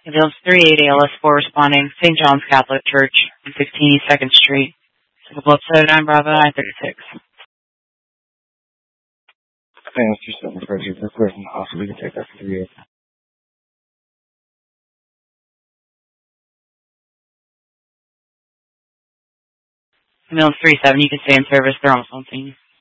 Ambulance 380 LS4 responding, St. John's Catholic Church, 16 East 2nd Street. Cycle 79 Bravo 936. Thanks for 7 for this person. Also, we can take that for you. Ambulance 37, you can stay in service. They're almost on scene.